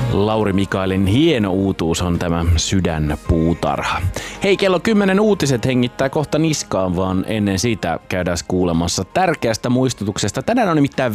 Lauri Mikaelin hieno uutuus on tämä sydänpuutarha. Hei, kello 10 uutiset hengittää kohta niskaan, vaan ennen sitä käydään kuulemassa tärkeästä muistutuksesta. Tänään on nimittäin